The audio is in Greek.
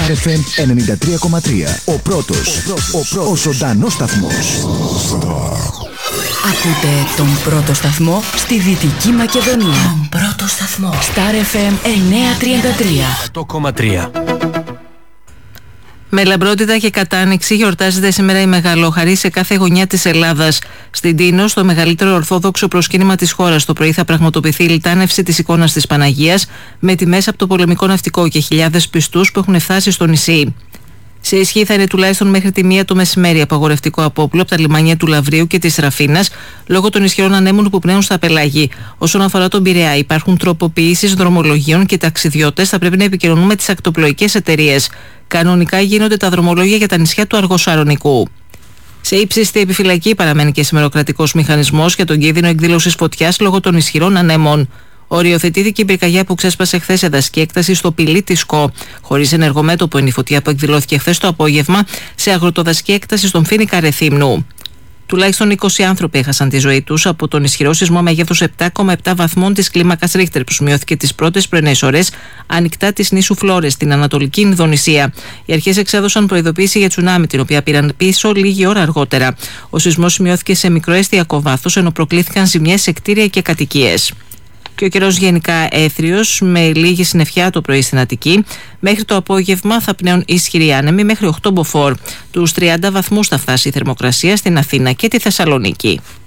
Star FM 93,3. Ο πρώτος. Ο ζωντανός σταθμός. Ακούτε τον πρώτο σταθμό στη Δυτική Μακεδονία. Τον πρώτο σταθμό. Star FM 933. 8,3. Με λαμπρότητα και κατάνοιξη γιορτάζεται σήμερα η Μεγαλόχαρη σε κάθε γωνιά της Ελλάδας. Στην Τίνο, στο μεγαλύτερο ορθόδοξο προσκύνημα της χώρας, το πρωί θα πραγματοποιηθεί η λιτάνευση της εικόνας της Παναγίας με τιμές από το πολεμικό ναυτικό και χιλιάδες πιστούς που έχουν φτάσει στο νησί. Σε ισχύ θα είναι τουλάχιστον μέχρι τη 1 το μεσημέρι απαγορευτικό απόπλου από τα λιμάνια του Λαβρίου και της Ραφίνας λόγω των ισχυρών ανέμων που πνέουν στα πελάγη. Όσον αφορά τον Πειραιά, υπάρχουν τροποποιήσεις δρομολογίων και οι ταξιδιώτες θα πρέπει να επικοινωνούν με τις ακτοπλοϊκές εταιρείες. Κανονικά γίνονται τα δρομολόγια για τα νησιά του Αργοσαρονικού. Σε ύψιστη επιφυλακή παραμένει και σήμερα ο κρατικός μηχανισμός για τον κίνδυνο εκδήλωσης φωτιάς λόγω των ισχυρών ανέμων. Οριοθετήθηκε η πυρκαγιά που ξέσπασε χθες σε δασική έκταση στο Πηλί της ΚΟ. Χωρίς ενεργομέτωπο είναι η φωτιά που εκδηλώθηκε χθες το απόγευμα σε αγροτοδασική έκταση στον Φοίνικα Ρεθύμνου. Τουλάχιστον 20 άνθρωποι έχασαν τη ζωή τους από τον ισχυρό σεισμό μέγεθος 7,7 βαθμών της κλίμακας Ρίχτερ που σημειώθηκε τις πρώτες πρωινές ώρες ανοιχτά της νήσου Φλόρες στην Ανατολική Ινδονησία. Οι αρχές εξέδωσαν προειδοποίηση για τσουνάμι, την οποία πήραν πίσω λίγη ώρα αργότερα. Ο σεισμός σημειώθηκε σε μικροαιστιακό βάθος, ενώ προκλήθηκαν ζημιές σε κτίρια και κατοικίες. Και ο καιρός γενικά έθριος, με λίγη συννεφιά το πρωί στην Αττική. Μέχρι το απόγευμα θα πνέουν ισχυροί άνεμοι μέχρι 8 μποφόρ. Τους 30 βαθμούς θα φτάσει η θερμοκρασία στην Αθήνα και τη Θεσσαλονίκη.